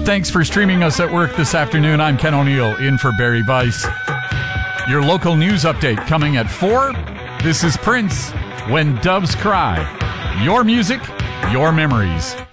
Thanks for streaming us at work this afternoon. I'm Ken O'Neill, in for Barry Weiss. Your local news update coming at 4. This is Prince, When Doves Cry. Your music, your memories.